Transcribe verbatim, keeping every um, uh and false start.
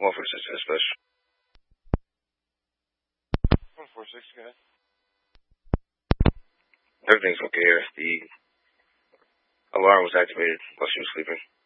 one four six, dispatch. one four six, go ahead. Everything's okay here. The alarm was activated while she was sleeping.